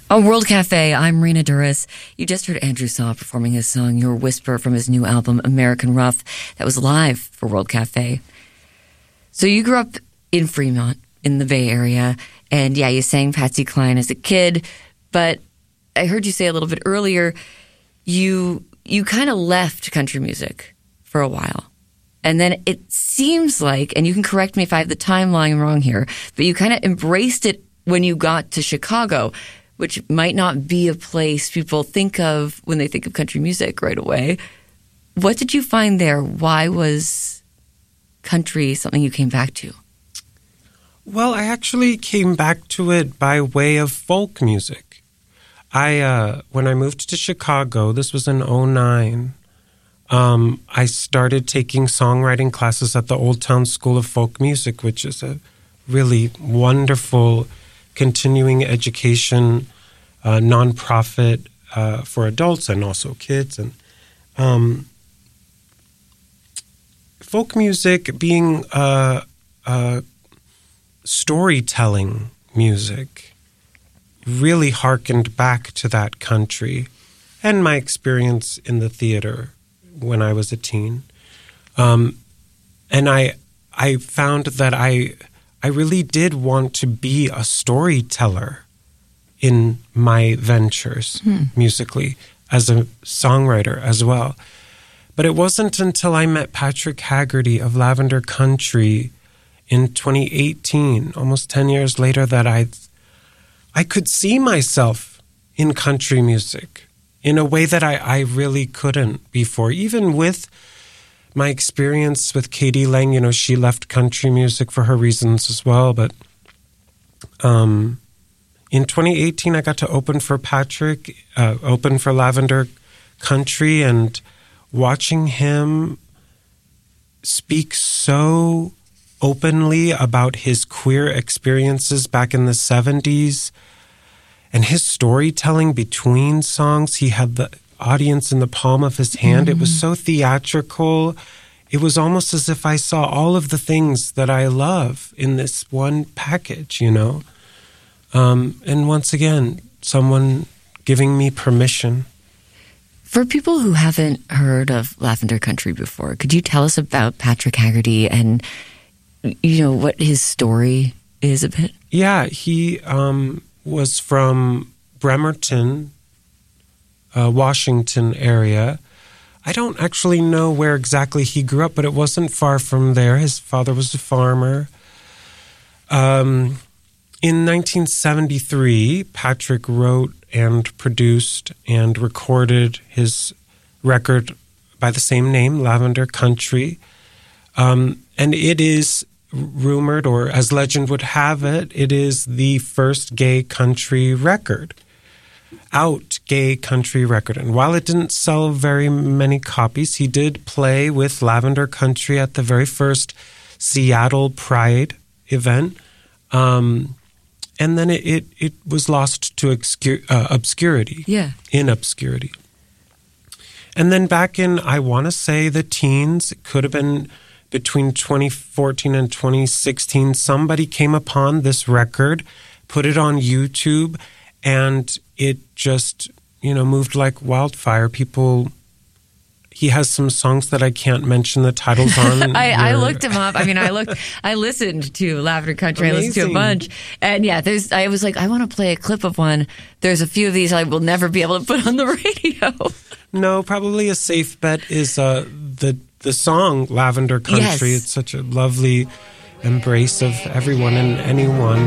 On World Cafe, I'm Rena Duras. You just heard Andrew Saw performing his song Your Whisper from his new album American Rough that was live for World Cafe. So you grew up in Fremont in the Bay Area, and yeah, you sang Patsy Cline as a kid, but I heard you say a little bit earlier you kind of left country music for a while. And then it seems like, and you can correct me if I have the timeline wrong here, but you kind of embraced it when you got to Chicago, which might not be a place people think of when they think of country music right away. What did you find there? Why was country something you came back to? Well, I actually came back to it by way of folk music. When I moved to Chicago, this was in 2009, I started taking songwriting classes at the Old Town School of Folk Music, which is a really wonderful continuing education nonprofit for adults and also kids. And folk music being storytelling music really harkened back to that country and my experience in the theater when I was a teen. And I found that I really did want to be a storyteller in my ventures musically, as a songwriter as well. But it wasn't until I met Patrick Haggerty of Lavender Country in 2018, almost 10 years later, that I could see myself in country music in a way that I really couldn't before. Even with my experience with Katie Lang, she left country music for her reasons as well. But in 2018, I got to open for Patrick, open for Lavender Country, and watching him speak so openly about his queer experiences back in the 70s and his storytelling between songs. He had the audience in the palm of his hand. It was so theatrical. It was almost as if I saw all of the things that I love in this one package, And once again, someone giving me permission. For people who haven't heard of Lavender Country before, could you tell us about Patrick Haggerty and, what his story is a bit? Yeah, he was from Bremerton, Washington area. I don't actually know where exactly he grew up, but it wasn't far from there. His father was a farmer. In 1973, Patrick wrote and produced and recorded his record by the same name, Lavender Country. And it is rumored, or as legend would have it, it is the first gay country record. Gay country record. And while it didn't sell very many copies, he did play with Lavender Country at the very first Seattle Pride event. And then it was lost to obscurity. Yeah. In obscurity. And then back in, I want to say, the teens, it could have been between 2014 and 2016, somebody came upon this record, put it on YouTube, and it just, moved like wildfire. He has some songs that I can't mention the titles on. I looked him up. I listened to Lavender Country. Amazing. I listened to a bunch. And yeah, I was like, I want to play a clip of one. There's a few of these I will never be able to put on the radio. No, probably a safe bet is the song Lavender Country. Yes. It's such a lovely embrace of everyone and anyone.